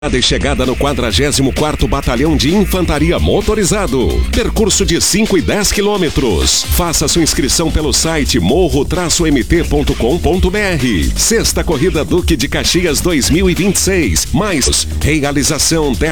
De chegada no 44º Batalhão de Infantaria Motorizado. Percurso de 5 e 10 quilômetros. Faça sua inscrição pelo site morro-mt.com.br. Sexta Corrida Duque de Caxias 2026. Mais realização